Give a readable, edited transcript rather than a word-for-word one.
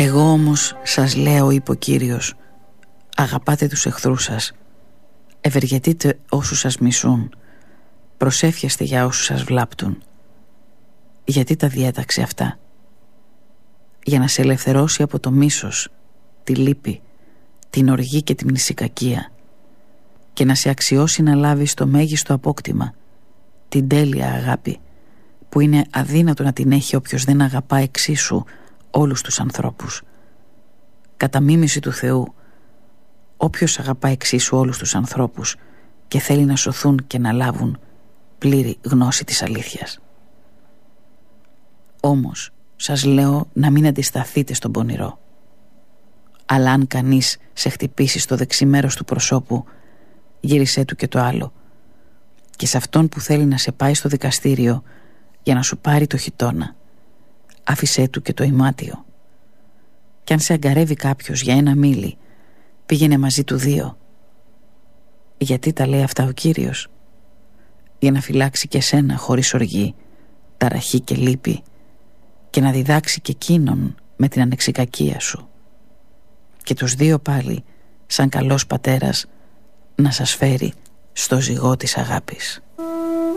Εγώ όμως σας λέω, είπε ο Κύριος, αγαπάτε τους εχθρούς σας, ευεργετείτε όσους σας μισούν, προσεύχεστε για όσους σας βλάπτουν. Γιατί τα διέταξε αυτά? Για να σε ελευθερώσει από το μίσος, τη λύπη, την οργή και τη μνησικακία, και να σε αξιώσει να λάβεις το μέγιστο απόκτημα, την τέλεια αγάπη, που είναι αδύνατο να την έχει όποιος δεν αγαπά εξίσου όλους τους ανθρώπους. Κατά μίμηση του Θεού, όποιος αγαπά εξίσου όλους τους ανθρώπους και θέλει να σωθούν και να λάβουν πλήρη γνώση της αλήθειας. Όμως σας λέω να μην αντισταθείτε στον πονηρό. Αλλά αν κανείς σε χτυπήσει στο δεξί μέρος του προσώπου, γύρισέ του και το άλλο, και σε αυτόν που θέλει να σε πάει στο δικαστήριο για να σου πάρει το χιτώνα, άφησέ του και το ημάτιο. Κι αν σε αγκαρεύει κάποιος για 1 μίλι, πήγαινε μαζί του 2. Γιατί τα λέει αυτά ο Κύριος? Για να φυλάξει και σένα χωρίς οργή, ταραχή και λύπη, και να διδάξει και εκείνον με την ανεξικακία σου, και τους 2 πάλι σαν καλός πατέρας να σας φέρει στο ζυγό της αγάπης.